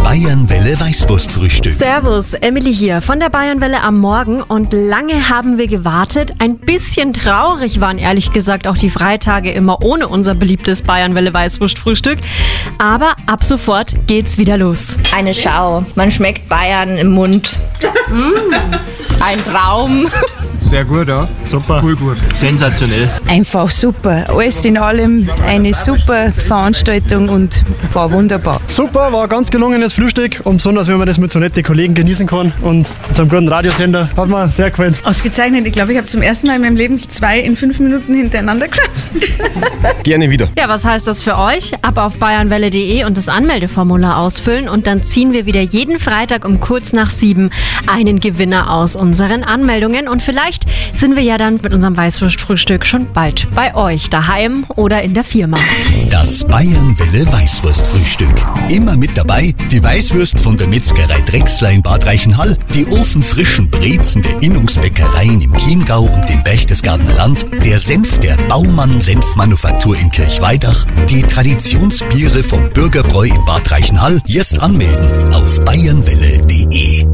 Bayernwelle Weißwurstfrühstück. Servus, Emily hier von der Bayernwelle am Morgen und lange haben wir gewartet. Ein bisschen traurig waren ehrlich gesagt auch die Freitage immer ohne unser beliebtes Bayernwelle Weißwurstfrühstück. Aber ab sofort geht's wieder los. Eine Schau, man schmeckt Bayern im Mund. Ein Traum. Sehr gut, ja. Super. Cool gut. Sensationell. Einfach super. Alles in allem eine super Veranstaltung und war wunderbar. Super, war ein ganz gelungenes Frühstück und besonders, wenn man das mit so netten Kollegen genießen kann und mit so einem guten Radiosender, hat mir sehr gefallen. Ausgezeichnet. Ich glaube, ich habe zum ersten Mal in meinem Leben 2 in 5 Minuten hintereinander geschaut. Gerne wieder. Ja, was heißt das für euch? Ab auf bayernwelle.de und das Anmeldeformular ausfüllen und dann ziehen wir wieder jeden Freitag um kurz nach 7 einen Gewinner aus unseren Anmeldungen und vielleicht sind wir ja dann mit unserem Weißwurstfrühstück schon bald bei euch daheim oder in der Firma. Das Bayernwelle Weißwurstfrühstück. Immer mit dabei die Weißwürst von der Metzgerei Drechsler in Bad Reichenhall, die ofenfrischen Brezen der Innungsbäckereien im Chiemgau und im Berchtesgadener Land, der Senf der Baumann Senfmanufaktur in Kirchweidach, die Traditionsbiere vom Bürgerbräu in Bad Reichenhall. Jetzt anmelden auf bayernwelle.de.